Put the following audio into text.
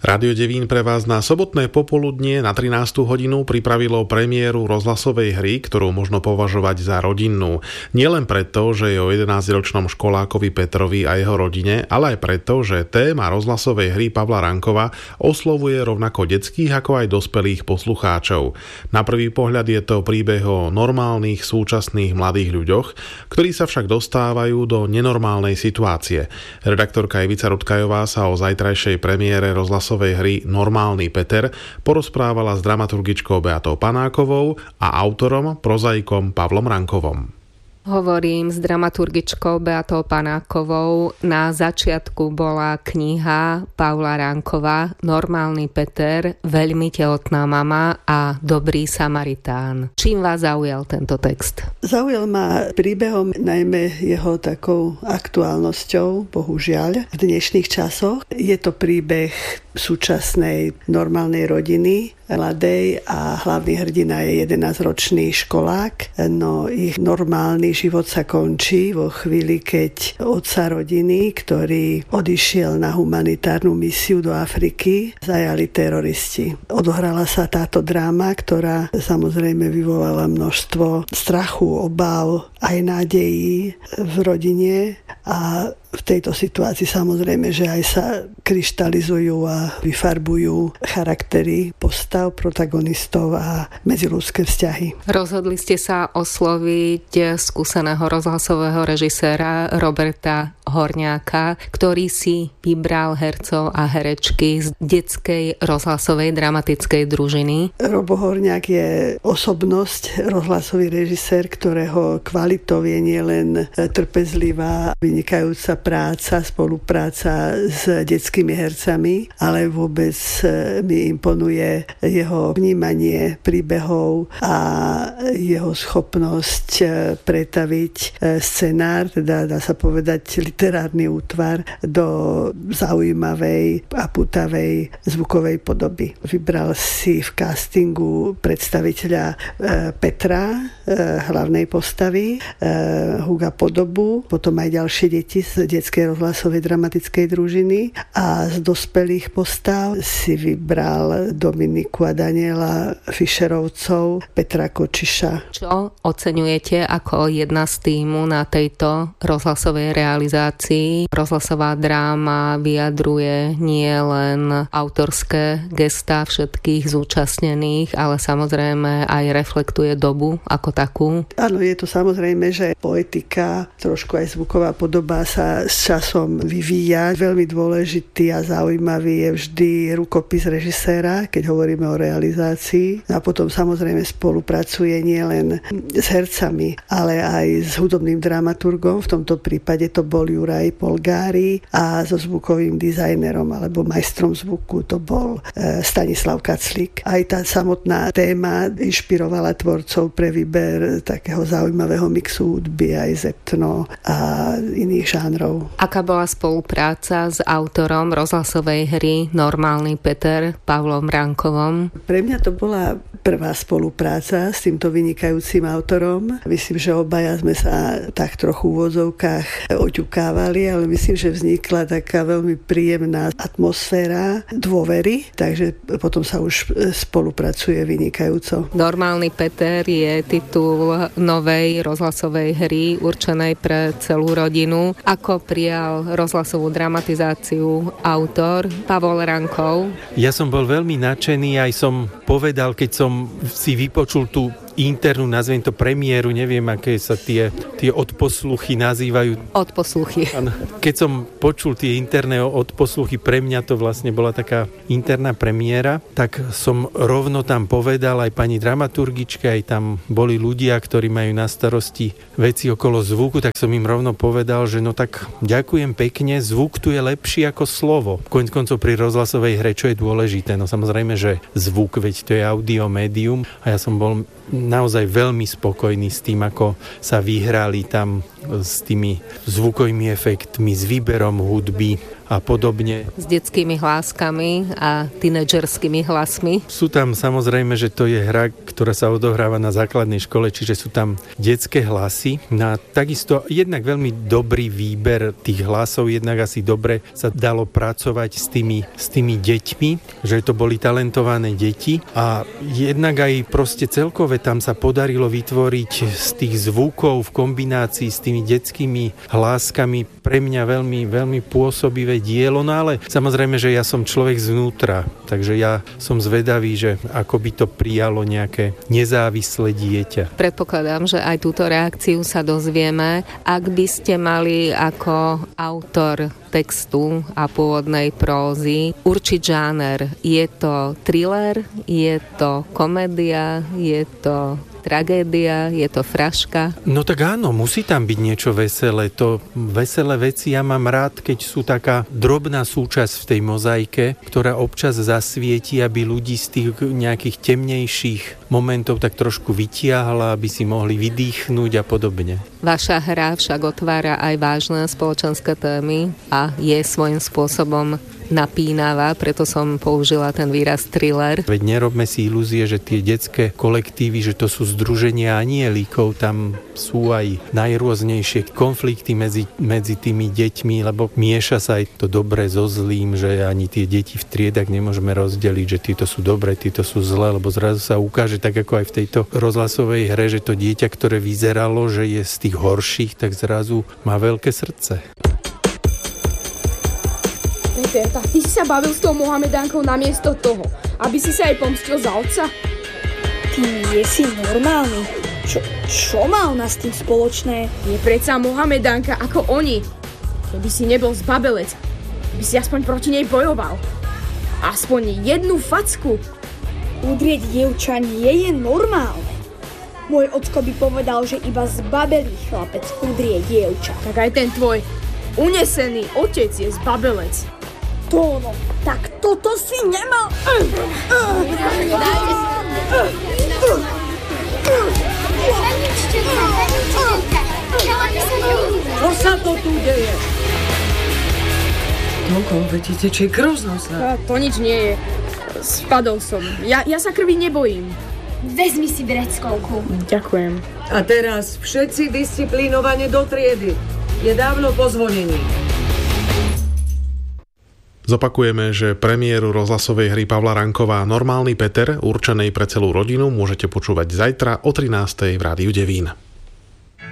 Rádio Devín pre vás na sobotné popoludnie na 13. hodinu pripravilo premiéru rozhlasovej hry, ktorú možno považovať za rodinnú. Nielen preto, že je o 11-ročnom školákovi Petrovi a jeho rodine, ale aj preto, že téma rozhlasovej hry Pavla Rankova oslovuje rovnako detských ako aj dospelých poslucháčov. Na prvý pohľad je to príbeh o normálnych súčasných mladých ľuďoch, ktorí sa však dostávajú do nenormálnej situácie. Redaktorka Ivica Rutkajová sa o zajtrajšej premiére rozhlasovej hry Normálny Peter porozprávala s dramaturgičkou Beatou Panákovou a autorom, prozaikom Pavlom Rankovom. Hovorím s dramaturgičkou Beatou Panákovou. Na začiatku bola kniha Pavla Rankova Normálny Peter, Veľmi tehotná mama a Dobrý Samaritán. Čím vás zaujal tento text? Zaujal ma príbehom, najmä jeho takou aktuálnosťou, bohužiaľ, v dnešných časoch. Je to príbeh súčasnej normálnej rodiny, mladej, a hlavný hrdina je 11-ročný školák. No ich normálny život sa končí vo chvíli, keď otca rodiny, ktorý odišiel na humanitárnu misiu do Afriky, zajali teroristi. Odohrala sa táto dráma, ktorá samozrejme vyvolala množstvo strachu, obáv, aj nádejí v rodine, a v tejto situácii samozrejme, že aj sa kryštalizujú a vyfarbujú charaktery postav, protagonistov a medziľudské vzťahy. Rozhodli ste sa osloviť skúseného rozhlasového režiséra Roberta Horňáka, ktorý si vybral hercov a herečky z detskej rozhlasovej dramatickej družiny. Robo Horňák je osobnosť, rozhlasový režisér, ktorého kvalitou je nielen trpezlivá, vynikajúca práca, spolupráca s detskými hercami, ale vôbec mi imponuje jeho vnímanie príbehov a jeho schopnosť pretaviť scenár, teda dá sa povedať literárny útvar, do zaujímavej a pútavej zvukovej podoby. Vybral si v castingu predstaviteľa Petra, hlavnej postavy, Huga Podobu, potom aj ďalšie deti z detskej rozhlasovej dramatickej družiny, a z dospelých postav si vybral Dominiku a Daniela Fischerovcov, Petra Kočiša. Čo oceňujete ako jedna z tímu na tejto rozhlasovej realizácii? Rozhlasová dráma vyjadruje nie len autorské gestá všetkých zúčastnených, ale samozrejme aj reflektuje dobu ako takú. Áno, je to samozrejme, že poetika, trošku aj zvuková podoba sa s časom vyvíja. Veľmi dôležitý a zaujímavý je vždy rukopis režiséra, keď hovoríme o realizácii. A potom samozrejme spolupracuje nielen s hercami, ale aj s hudobným dramaturgom. V tomto prípade to bol Juraj Polgári, a so zvukovým dizajnerom alebo majstrom zvuku to bol Stanislav Kaclík. Aj tá samotná téma inšpirovala tvorcov pre výber takého zaujímavého mixu hudby aj z etno a iných žánrov. Aká bola spolupráca s autorom rozhlasovej hry Normálny Peter, Pavlom Rankovom? Pre mňa to bola prvá spolupráca s týmto vynikajúcim autorom. Myslím, že obaja sme sa tak trochu v úvodzovkách oťukávali, ale myslím, že vznikla taká veľmi príjemná atmosféra dôvery, takže potom sa už spolupracuje vynikajúco. Normálny Peter je titul novej rozhlasovej hry určenej pre celú rodinu. Ako prijal rozhlasovú dramatizáciu autor Pavol Rankov? Ja som bol veľmi nadšený, aj som povedal, keď som si vypočul tú internú, nazviem to premiéru, neviem, aké sa tie odposluchy nazývajú. Odposluchy. Ano. Keď som počul tie interné odposluchy, pre mňa to vlastne bola taká interná premiéra, tak som rovno tam povedal aj pani dramaturgičke, aj tam boli ľudia, ktorí majú na starosti veci okolo zvuku, tak som im rovno povedal, že no tak ďakujem pekne, zvuk tu je lepší ako slovo. Koniec koncov pri rozhlasovej hre, čo je dôležité? No samozrejme, že zvuk, veď to je audio médium, a ja som bol naozaj veľmi spokojný s tým, ako sa vyhrali tam s tými zvukovými efektmi, s výberom hudby a podobne. S detskými hláskami a tínedžerskými hlasmi. Sú tam samozrejme, že to je hra, ktorá sa odohráva na základnej škole, čiže sú tam detské hlasy. No a takisto jednak veľmi dobrý výber tých hlasov, jednak asi dobre sa dalo pracovať s tými deťmi, že to boli talentované deti a jednak aj proste celkové tam sa podarilo vytvoriť z tých zvukov v kombinácii s tými detskými hláskami pre mňa veľmi, veľmi pôsobivé dielo, no ale samozrejme, že ja som človek zvnútra, takže ja som zvedavý, že ako by to prijalo nejaké nezávislé dieťa. Predpokladám, že aj túto reakciu sa dozvieme. Ak by ste mali ako autor textu a pôvodnej prózy určiť žáner, je to thriller, je to komédia, je to tragédia, je to fraška? No tak áno, musí tam byť niečo veselé. To veselé veci ja mám rád, keď sú taká drobná súčasť v tej mozaike, ktorá občas zasvieti, aby ľudí z tých nejakých temnejších momentov tak trošku vytiahla, aby si mohli vydýchnuť a podobne. Vaša hra však otvára aj vážne spoločenské témy a je svojím spôsobom napínavá, preto som použila ten výraz thriller. Veď nerobme si ilúzie, že tie detské kolektívy, že to sú združenia anielíkov, tam sú aj najrôznejšie konflikty medzi tými deťmi, lebo mieša sa aj to dobré so zlým, že ani tie deti v triedach nemôžeme rozdeliť, že títo sú dobré, títo sú zlé, lebo zrazu sa ukáže, tak ako aj v tejto rozhlasovej hre, že to dieťa, ktoré vyzeralo, že je z tých horších, tak zrazu má veľké srdce. Peter, tak ty si sa bavil s tou Mohamedánkou namiesto toho, aby si sa jej pomstil za otca? Ty nie si normálny. Čo má ona s tým spoločné? Je predsa Mohamedánka ako oni. Keby si nebol zbabelec, by si aspoň proti nej bojoval. Aspoň jednu facku. Udrieť dievča nie je normálne. Môj ocko by povedal, že iba zbabelý chlapec udrie dievča. Tak aj ten tvoj unesený otec je zbabelec. Tóno, tak toto si nemal... Čo sa to tu deje? Toľko, vedíte, či je krv z nosa. To nič nie je. Spadol som. Ja sa krvi nebojím. Vezmi si vreckovku. Ďakujem. A teraz všetci disciplinovane do triedy. Je dávno po zvonení. Zopakujeme, že premiéru rozhlasovej hry Pavla Ranková Normálny Peter, určenej pre celú rodinu, môžete počúvať zajtra o 13:00 v Rádiu Devín.